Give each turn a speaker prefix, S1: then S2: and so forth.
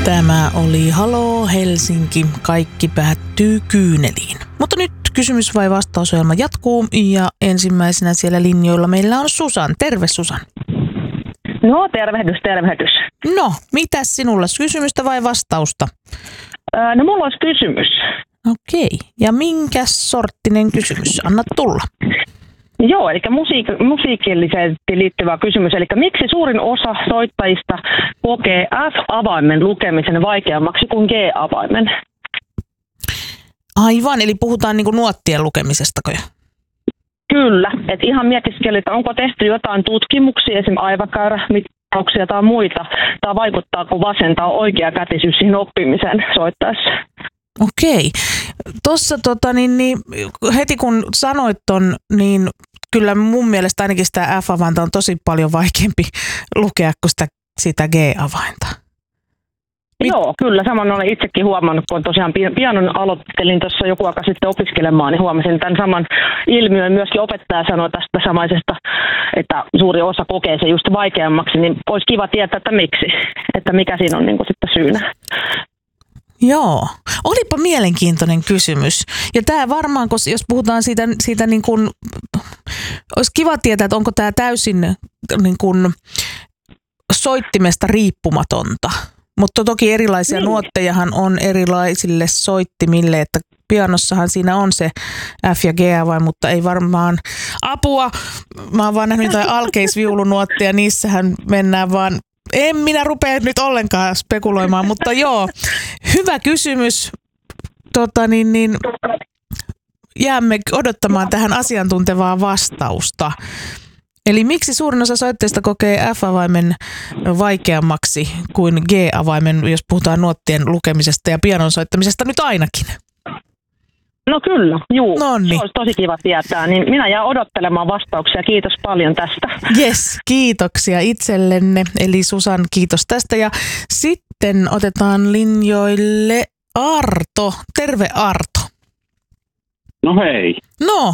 S1: Tämä oli Halo Helsinki, kaikki päättyy kyyneliin. Mutta nyt kysymys vai vastausohjelma jatkuu ja ensimmäisenä siellä linjoilla meillä on Susan. Terve Susan.
S2: No tervehdys.
S1: No, mitäs sinulla? Kysymystä vai vastausta?
S2: No mulla olisi kysymys.
S1: Okei, ja minkä sorttinen kysymys? Anna tulla.
S2: Joo, eli musiikillisesti liittyvä kysymys. Eli miksi suurin osa soittajista kokee F-avaimen lukemisen vaikeammaksi kuin G-avaimen?
S1: Aivan, eli puhutaan niinku nuottien lukemisestako jo?
S2: Kyllä, että ihan mietiskelin, että onko tehty jotain tutkimuksia, esimerkiksi aivakäyrämittauksia tai muita, tai vaikuttaako vasen tai oikea kätisyys siihen oppimiseen soittaessa?
S1: Okei. Tuossa heti kun sanoit ton, niin kyllä mun mielestä ainakin sitä F-avainta on tosi paljon vaikeampi lukea kuin sitä G-avainta.
S2: Joo, kyllä. Saman olen itsekin huomannut, kun tosiaan pianon aloittelin tuossa joku aika sitten opiskelemaan, niin huomasin tämän saman ilmiön. Myöskin opettaja sanoi tästä samaisesta, että suuri osa kokee se just vaikeammaksi, niin olisi kiva tietää, että miksi, että mikä siinä on niin kuin sitten syynä.
S1: Joo, olipa mielenkiintoinen kysymys. Ja tämä varmaan, jos puhutaan siitä niin kuin, olisi kiva tietää, että onko tämä täysin niin kuin soittimesta riippumatonta. Mutta toki erilaisia nuottejahan on erilaisille soittimille, että pianossahan siinä on se F- ja G-avain, mutta ei varmaan apua. Mä oon vaan nähnyt jotain alkeisviulunuotteja, niissähän mennään vaan. En minä rupea nyt ollenkaan spekuloimaan, mutta joo, hyvä kysymys. Jäämme odottamaan tähän asiantuntevaa vastausta. Eli miksi suurin osa soittajista kokee F-avaimen vaikeammaksi kuin G-avaimen, jos puhutaan nuottien lukemisesta ja pianon soittamisesta nyt ainakin?
S2: No kyllä, juu.
S1: Noniin.
S2: Se olisi tosi kiva tietää. Niin minä jään odottelemaan vastauksia. Kiitos paljon tästä.
S1: Yes, kiitoksia itsellenne. Eli Susan, kiitos tästä. Ja sitten otetaan linjoille Arto. Terve Arto.
S3: No hei.
S1: No,